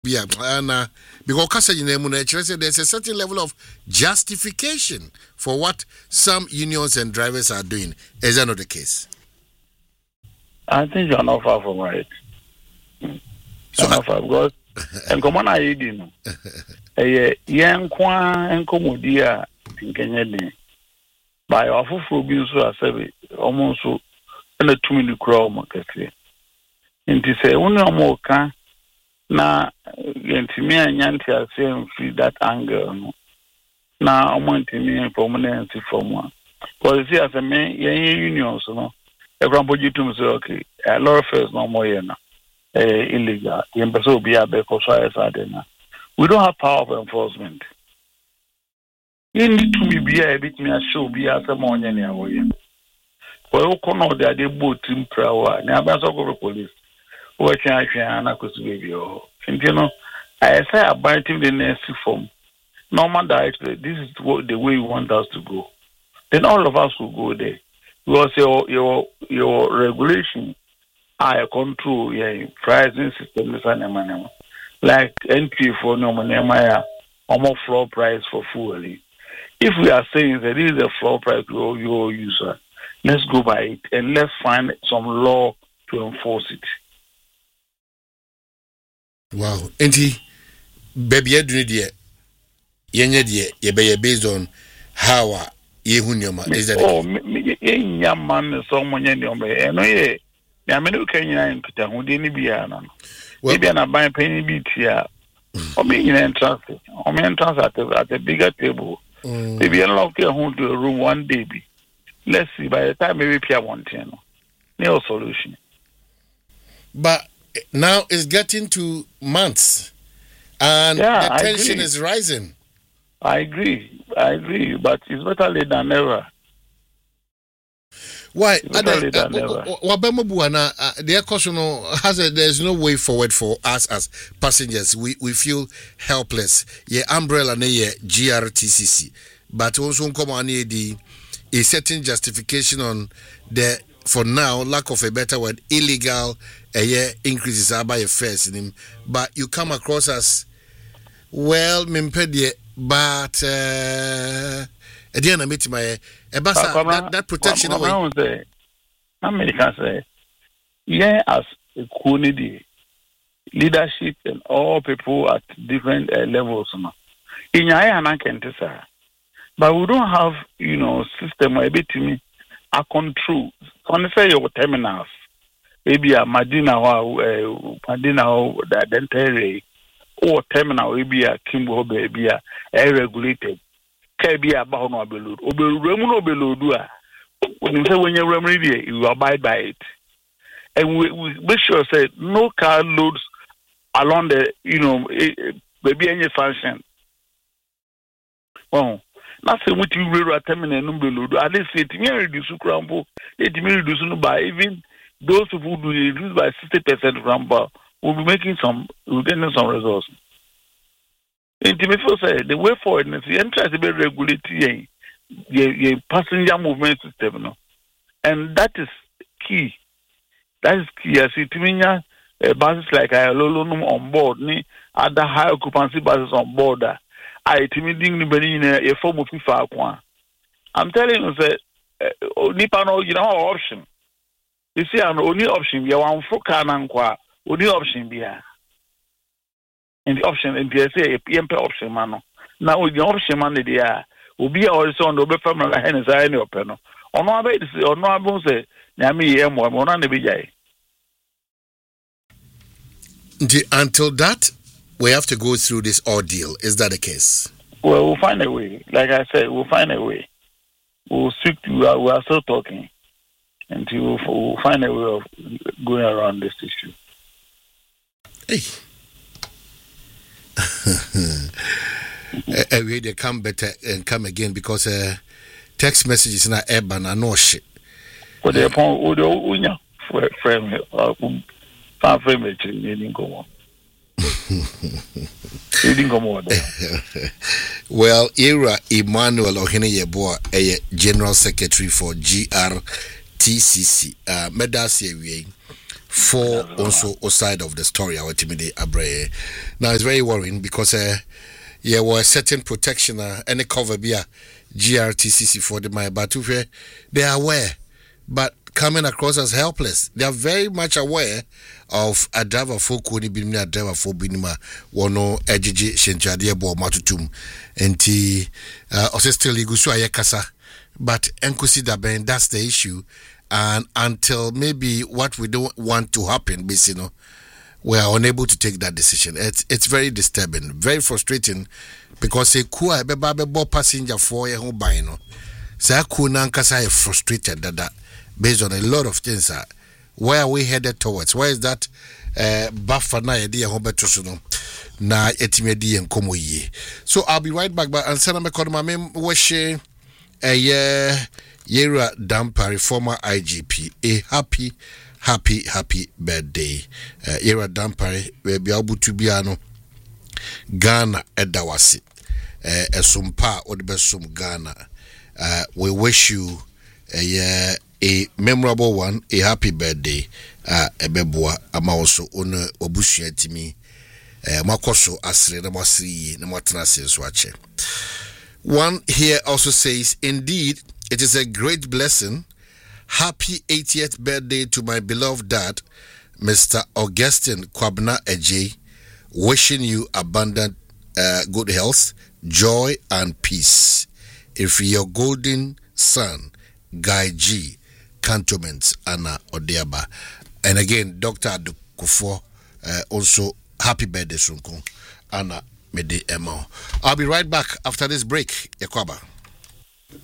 Yeah, and because there's a certain level of justification for what some unions and drivers are doing. Is that not the case? I think you're not far from right. So not far because and come on, I didn't. Young Kwan and Comodia in Kenya. By awful for being so as almost so and a 2 minute crowd market. And to say, only a more can. Na yentimi anyanti ase free that angle no na omontimi permanent from one because see as a me unions no everybody jitum say okay a lot of first no more na illegal yembeso obi abeko so ayesa na we don't have power of enforcement you need to be a bit me show be as a money na woye we ko no dey boat in prawa na abaso go police what can I go you know, I say about the next form. Normal directly, this is the way you want us to go. Then all of us will go there. Because your regulation, I control pricing system like entry for normal almost floor price for fuel. If we are saying that this is a floor price for your user, let's go by it and let's find some law to enforce it. Wow. Enti baby eduni de yenye de ye be based on how yehu nyoma is that enya man so monye nyoma eno ye ya me no kanya nkita hu de ni bia na no bia na ban pan bi tia o me nyina entrance at a bigger table maybe unlock your home to a room one day be let's see by the time maybe pia one ten no solution but now it's getting to months and the tension is rising. I agree, but it's better late than never. Why? There's no way forward for us as passengers. We feel helpless. Yeah, umbrella ne GRTCC, but also come on a certain justification on the for now lack of a better word illegal increases are by a fares in him. But you come across as well, Mimpedie, but again, I meet my that protection away. America say, yeah, as a community, leadership and all people at different levels. In Yaya, but we don't have, system where bit to me a control. On say your terminals, maybe a Madina the entire or terminal maybe a Kimbo baby a regulated. Be about no below. Oberumu below. When you say when you're remedy, you abide by it. And we make sure say no car loads along the maybe any function. Oh, nothing with you real terminal number load. At least it may reduce crampo, it may reduce by even those who do reduce by 60% crampo will be getting some results. And to me, say the way forward is the interest to be regulated the passenger movement system, and that is key. That is key. I see Timinya buses like Ayalolonum on board, ni other high occupancy buses on board. I timiding a form of FIFA. I'm telling you, say Nipano, option. You see, an only option. You want for Kanankwa, only option be here. And the option, and they say a PMP option, man. Now, with the option, man, they are will be also on the family and I know penal. On our base, or no, I won't say, Nami, one on the BJ. Until that, we have to go through this ordeal. Is that the case? Well, we'll find a way. Like I said, we'll find a way. We'll speak to, we are still talking until we'll find a way of going around this issue. Hey. They come better and come again because text messages na urban and no shit. But the upon Unya frame didn't go on. Didn't go on. Well, Ira Emmanuel Ohene Yeboah, a General Secretary for GRTCC, Medasi for also a side of the story. Our timide abre. Now it's very worrying because yeah, was certain protection any cover be a GRTCC for the my but they are aware, but coming across as helpless. They are very much aware of a driver for Kuni Binima, driver for Binima, Wono, Ejiji, Shenjadia, Bo Matutum, and T. Still Igusu Ayakasa. But Enkusi Ben, that's the issue. And until maybe what we don't want to happen, basically, we are unable to take that decision. It's very disturbing, very frustrating, because a kua beba passenger for a home by no. Sa kuna nkasa frustrated that based on a lot of things. Where are we headed towards? Where is that buffer na idea hobeto na etimedi enkomo yi? So I'll be right back. But answer me call my mem wish Yera Dampari, former IGP, a happy birthday. Yera Dampari, we be able to be ano Ghana edawasi. Esumpa odbesum Ghana. We wish you a memorable one, a happy birthday. Ebeboa ama also on obusia timi. Makoso asre na masri na matna senswache. One here also says, indeed, it is a great blessing. Happy 80th birthday to my beloved dad, Mr. Augustine Kwabna Eje. Wishing you abundant good health, joy, and peace. If your golden son, Guy G, Cantonments, Anna Odiaba. And again, Dr. Adukufo, also happy birthday, Sunko, Anna Mede Emo. I'll be right back after this break, Yakwaba.